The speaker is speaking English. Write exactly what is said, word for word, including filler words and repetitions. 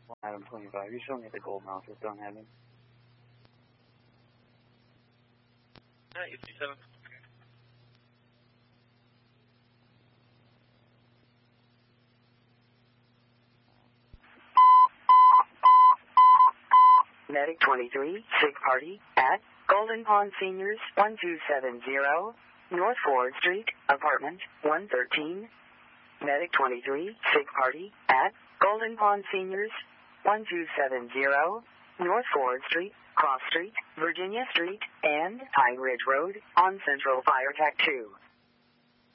Item twenty-five, you show me the gold mount with Dunhaven. Yeah, you see seven. Medic twenty-three, Sig Party, at Golden Pond Seniors, one two seven zero, North Ford Street, apartment one thirteen. Medic twenty-three, Sig Party, at Golden Pond Seniors, one two seven zero, North Ford Street, Cross Street, Virginia Street, and Pine Ridge Road, on Central Fire Tac two.